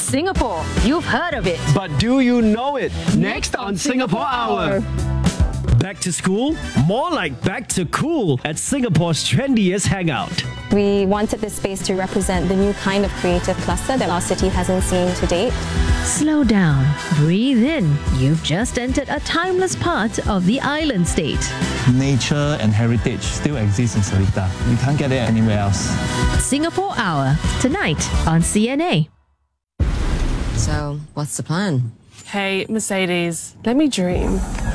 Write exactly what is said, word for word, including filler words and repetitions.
Singapore. You've heard of it. But do you know it? Next on Singapore Hour. Back to school? More like back to cool at Singapore's trendiest hangout. We wanted this space to represent the new kind of creative cluster that our city hasn't seen to date. Slow down, breathe in. You've just entered a timeless part of the island state. Nature and heritage still exists in Seletar. You can't get it anywhere else. Singapore Hour, tonight on C N A. So, what's the plan? Hey, Mercedes, let me dream.